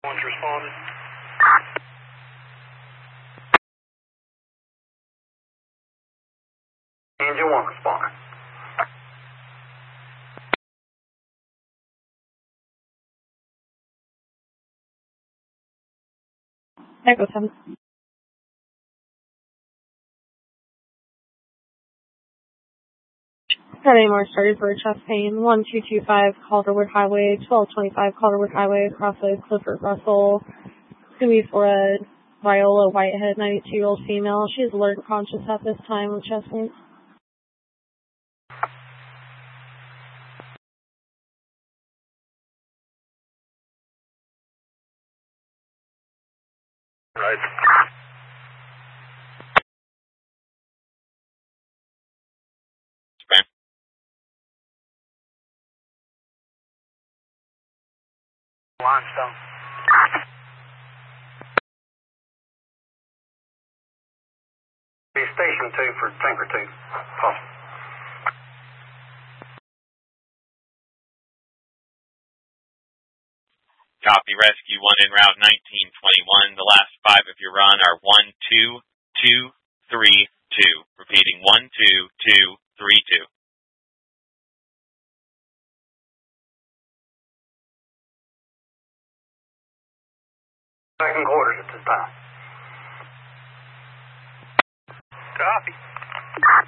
One's responded. Engine 1 responding. Echo 7. Saturday March started for chest pain. 1225 Calderwood Highway, 1225 Calderwood Highway, Crossroads, Clifford Russell. It's going to be for a Viola Whitehead, 92-year-old female. She is alert and conscious at this time with chest pain. Right. Limestone. Be station 2 for tanker 2. Possible. Copy, Rescue 1 en route 1921. The last 5 of your run are 12232. Repeating 12232. Second quarters at this time. Copy.